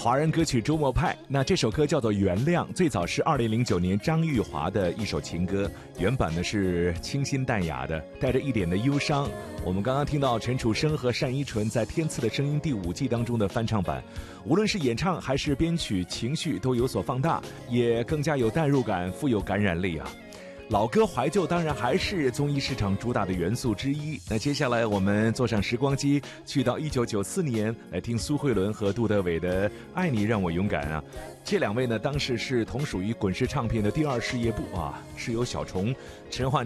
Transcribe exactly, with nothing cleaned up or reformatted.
华人歌曲周末派，那这首歌叫做《原谅》，最早是二零零九年张玉华的一首情歌，原版呢是清新淡雅的，带着一点的忧伤。我们刚刚听到陈楚生和单依纯在《天赐的声音》第五季当中的翻唱版，无论是演唱还是编曲，情绪都有所放大，也更加有代入感，富有感染力啊。老歌怀旧当然还是综艺市场主打的元素之一。那接下来我们坐上时光机，去到一九九四年来听苏慧伦和杜德伟的《爱你让我勇敢》啊。这两位呢，当时是同属于滚石唱片的第二事业部啊，是由小虫、陈焕